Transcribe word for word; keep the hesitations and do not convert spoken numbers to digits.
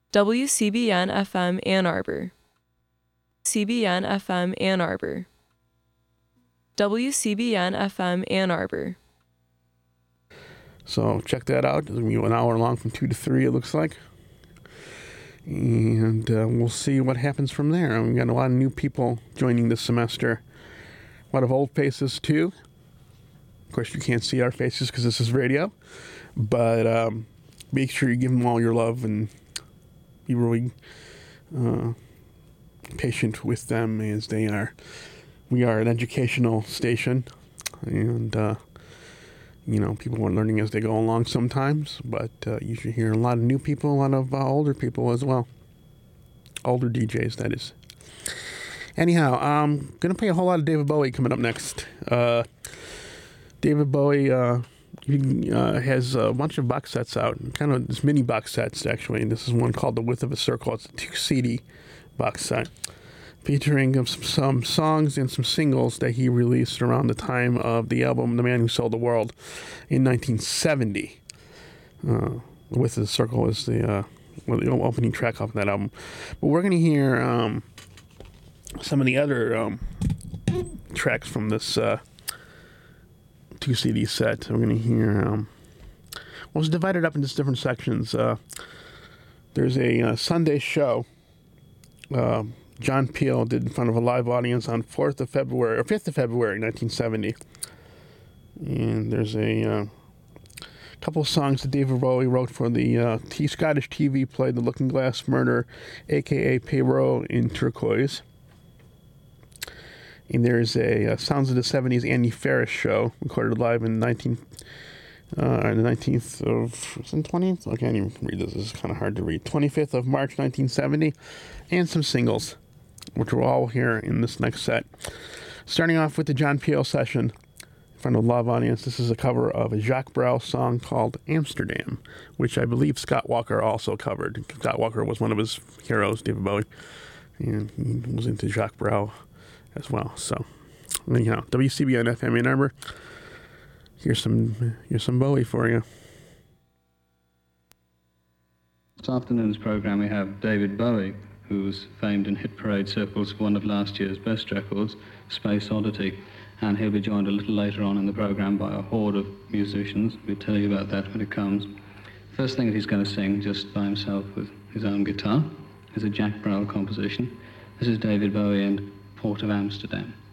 W C B N F M Ann Arbor. C B N F M Ann Arbor. W C B N F M Ann Arbor. So check that out. It's going to be an hour long from two to three, it looks like. And uh, we'll see what happens from there. We've got a lot of new people joining this semester. A lot of old faces, too. Of course, you can't see our faces because this is radio. But um, make sure you give them all your love and be really uh, patient with them as they are. We are an educational station. And, uh, you know, people are learning as they go along sometimes. But uh, you should hear a lot of new people, a lot of uh, older people as well. Older D Js, that is. Anyhow, I'm going to play a whole lot of David Bowie coming up next. Uh, David Bowie uh, he, uh, has a bunch of box sets out, kind of this mini box sets, actually. And this is one called The Width of a Circle. It's a two-C D box set featuring some, some songs and some singles that he released around the time of the album The Man Who Sold the World in nineteen seventy. Uh, the Width of the Circle is the, uh, well, the opening track off of that album. But we're going to hear um, some of the other um, tracks from this uh, two-C D set. We're going to hear... Um, well, it's divided up into different sections. Uh, there's a uh, Sunday show... Uh, John Peel did in front of a live audience on fourth of February, or fifth of February, nineteen seventy. And there's a uh, couple of songs that David Bowie wrote for the uh, T- Scottish T V play The Looking Glass Murder, a k a. Perrault in Turquoise. And there's a uh, Sounds of the seventies Andy Ferris show, recorded live in nineteen, uh, the nineteenth of, was it twentieth? I can't even read this, this is kind of hard to read. twenty-fifth of March, nineteen seventy, and some singles, which we'll all hear in this next set. Starting off with the John Peel session in front of a live audience. This is a cover of a Jacques Brel song called Amsterdam, which I believe Scott Walker also covered. Scott Walker was one of his heroes, David Bowie, and he was into Jacques Brel as well. So, you know, W C B N F M Ann Arbor. Here's some, here's some Bowie for you. This afternoon's program we have David Bowie, who was famed in hit parade circles for one of last year's best records, Space Oddity. And he'll be joined a little later on in the program by a horde of musicians. We'll tell you about that when it comes. First thing that he's going to sing just by himself with his own guitar is a Jacques Brel composition. This is David Bowie and Port of Amsterdam.